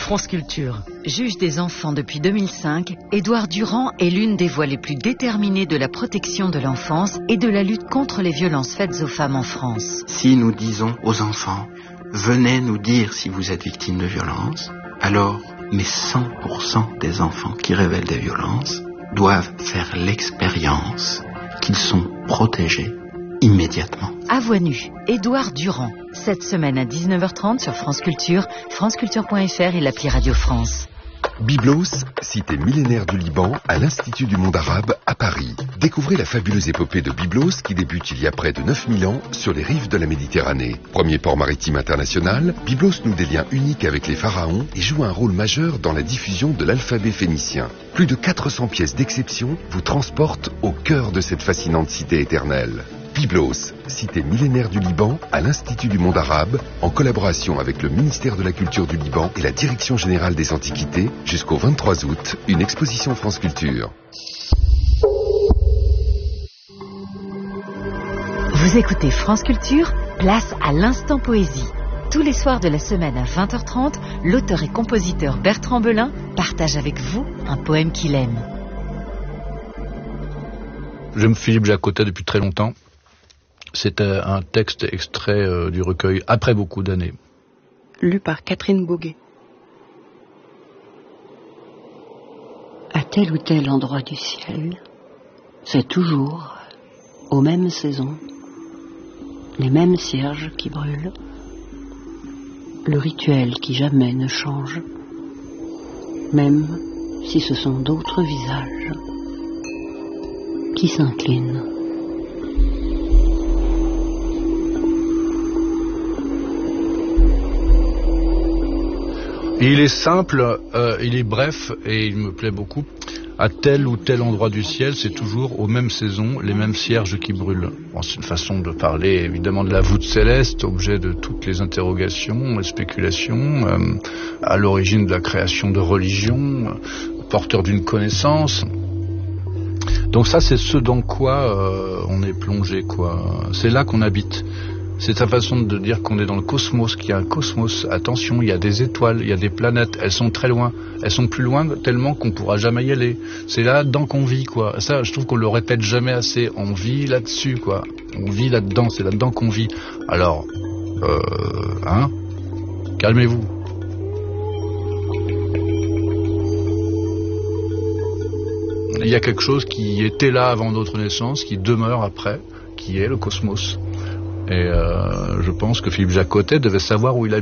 France Culture. Juge des enfants depuis 2005, Édouard Durand est l'une des voix les plus déterminées de la protection de l'enfance et de la lutte contre les violences faites aux femmes en France. Si nous disons aux enfants, venez nous dire si vous êtes victime de violences, alors, mais 100% des enfants qui révèlent des violences doivent faire l'expérience qu'ils sont protégés immédiatement. À voix nue, Édouard Durand. Cette semaine à 19h30 sur France Culture, franceculture.fr et l'appli Radio France. Byblos, cité millénaire du Liban, à l'Institut du monde arabe à Paris. Découvrez la fabuleuse épopée de Byblos qui débute il y a près de 9000 ans sur les rives de la Méditerranée. Premier port maritime international, Byblos noue des liens uniques avec les pharaons et joue un rôle majeur dans la diffusion de l'alphabet phénicien. Plus de 400 pièces d'exception vous transportent au cœur de cette fascinante cité éternelle. Byblos, cité millénaire du Liban, à l'Institut du monde arabe, en collaboration avec le ministère de la Culture du Liban et la Direction générale des Antiquités, jusqu'au 23 août, une exposition France Culture. Vous écoutez France Culture, place à l'instant poésie. Tous les soirs de la semaine à 20h30, l'auteur et compositeur Bertrand Belin partage avec vous un poème qu'il aime. J'aime Philippe Jacotet depuis très longtemps. C'est un texte extrait du recueil Après beaucoup d'années. Lu par Catherine Bouguet. À tel ou tel endroit du ciel, c'est toujours, aux mêmes saisons, les mêmes cierges qui brûlent, le rituel qui jamais ne change, même si ce sont d'autres visages qui s'inclinent. Il est simple, il est bref et il me plaît beaucoup. À tel ou tel endroit du ciel, c'est toujours aux mêmes saisons, les mêmes cierges qui brûlent. Bon, c'est une façon de parler évidemment de la voûte céleste, objet de toutes les interrogations, les spéculations, à l'origine de la création de religions, porteur d'une connaissance. Donc ça, c'est ce dans quoi on est plongé, quoi. C'est là qu'on habite. C'est sa façon de dire qu'on est dans le cosmos, qu'il y a un cosmos. Attention, il y a des étoiles, il y a des planètes, elles sont très loin. Elles sont plus loin tellement qu'on pourra jamais y aller. C'est là-dedans qu'on vit, quoi. Ça, je trouve qu'on le répète jamais assez. On vit là-dessus, quoi. On vit là-dedans, c'est là-dedans qu'on vit. Alors, calmez-vous. Il y a quelque chose qui était là avant notre naissance, qui demeure après, qui est le cosmos. Et je pense que Philippe Jacotet devait savoir où il habitait.